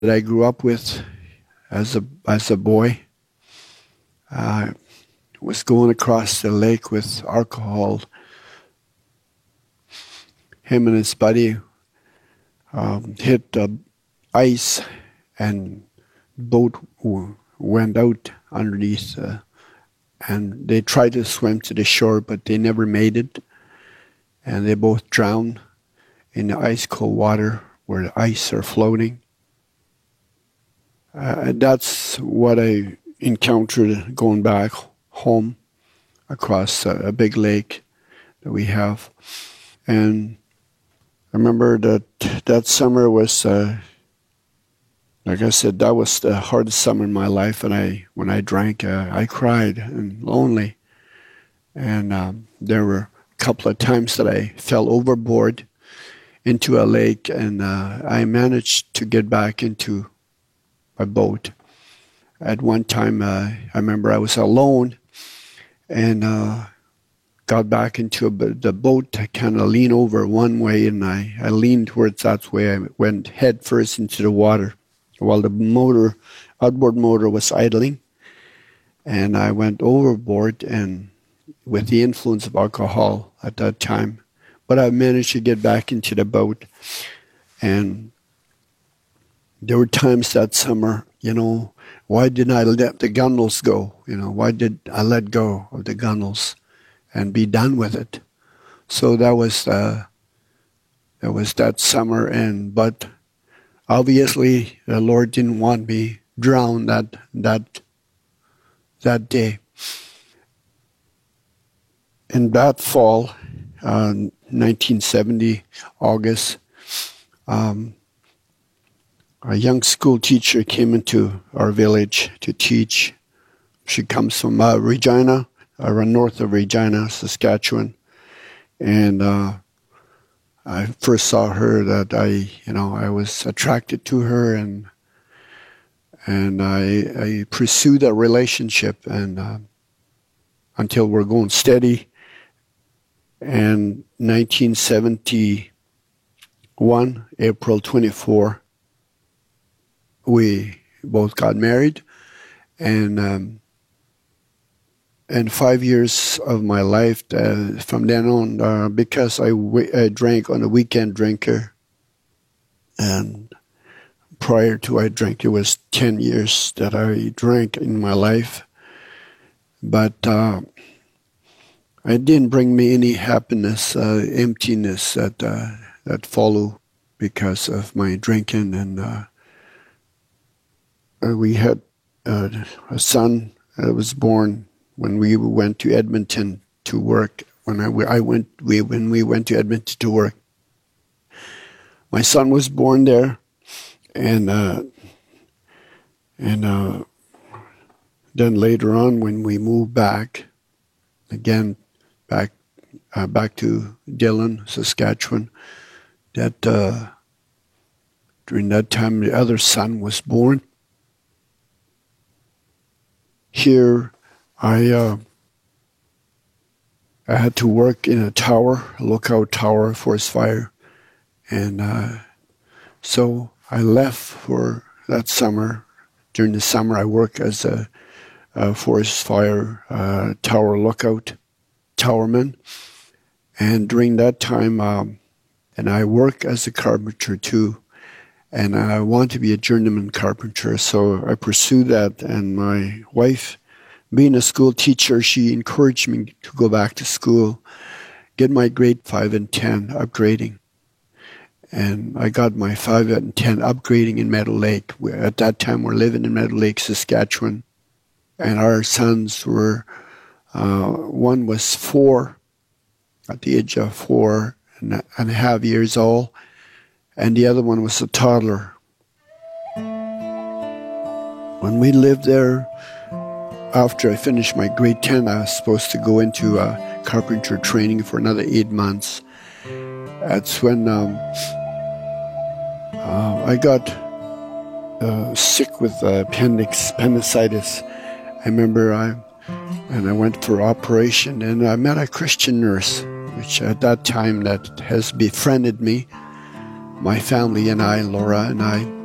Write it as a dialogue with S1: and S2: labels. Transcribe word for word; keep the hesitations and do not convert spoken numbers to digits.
S1: that I grew up with as a as a boy uh, was going across the lake with alcohol. Him and his buddy um, hit uh, ice, and boat w- went out underneath, uh, and they tried to swim to the shore, but they never made it, and they both drowned in the ice cold water where the ice are floating. Uh, that's what I encountered going back home across a, a big lake that we have. And I remember that that summer was, uh, like I said, that was the hardest summer in my life. And I, when I drank, uh, I cried and lonely. And um, there were a couple of times that I fell overboard into a lake, and uh, I managed to get back into a boat. At one time, uh, I remember I was alone and uh, got back into a, the boat. I kind of leaned over one way, and I, I leaned towards that way. I went head first into the water while the motor, outboard motor was idling. And I went overboard, and with the influence of alcohol at that time. But I managed to get back into the boat. And there were times that summer, you know, why didn't I let the gunnels go? You know, why did I let go of the gunnels and be done with it? So that was uh, that was that summer, and but obviously the Lord didn't want me drowned that that that day. In that fall, uh, nineteen seventy, August, um, a young school teacher came into our village to teach. She comes from uh, Regina, uh, north of Regina, Saskatchewan. And uh, I first saw her that I, you know, I was attracted to her, and and I, I pursued a relationship, and uh, until we're going steady. And nineteen seventy-one, April twenty-fourth, we both got married, and um, and five years of my life uh, from then on, uh, because I, w- I drank on a weekend drinker, and prior to I drank, it was ten years that I drank in my life, but uh, it didn't bring me any happiness, uh, emptiness that uh, that followed because of my drinking, and uh, we had uh, a son that was born when we went to Edmonton to work. When I, I went, we when we went to Edmonton to work, my son was born there, and uh, and uh, then later on when we moved back, again back uh, back to Dillon, Saskatchewan, that uh, during that time the other son was born. Here, I uh, I had to work in a tower, a lookout tower, forest fire, and uh, so I left for that summer. During the summer, I worked as a, a forest fire uh, tower lookout towerman, and during that time, um, and I work as a carpenter too. And I want to be a journeyman carpenter, so I pursued that. And my wife, being a school teacher, she encouraged me to go back to school, get my grade five and ten upgrading. And I got my five and ten upgrading in Meadow Lake. At that time, we're living in Meadow Lake, Saskatchewan. And our sons were, uh, one was four, at the age of four and, and a half years old. And the other one was a toddler. When we lived there, after I finished my grade ten, I was supposed to go into uh, carpenter training for another eight months. That's when um, uh, I got uh, sick with uh, appendix, appendicitis. I remember I, and I went for operation, and I met a Christian nurse, which at that time that has befriended me. My family and I, Laura and I,